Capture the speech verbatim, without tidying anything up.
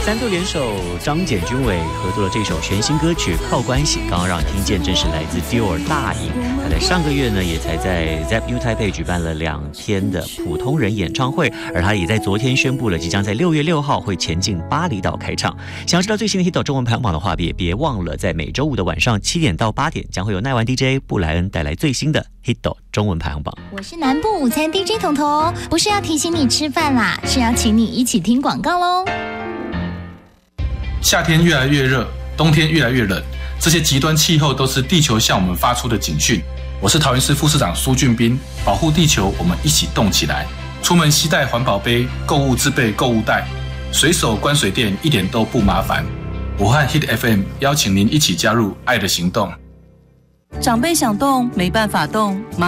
三度联手张简君伟合作了这首全新歌曲《靠关系》，刚刚让你听见正是来自 Dior 大颖。他在上个月呢，也才在 Zepp New Taipei 举办了两天的普通人演唱会，而他也在昨天宣布了，即将在六月六号会前进巴厘岛开唱。想要知道最新的 Hit 中文排行榜的话，别别忘了在每周五的晚上七点到八点，将会有奈完 D J 布莱恩带来最新的 Hit 中文排行榜。 我是南部午餐 D J 彤彤，不是要提醒你吃饭啦，是要请你一起听广告喽。 夏天越来越热，冬天越来越冷，这些极端气候都是地球向我们发出的警讯。我是桃园市副市长苏俊斌，保护地球，我们一起动起来。出门携带环保杯，购物自备购物袋，随手关水电一点都不麻烦。我和 Hit F M 邀请您一起加入爱的行动。 长辈想动没办法动，妈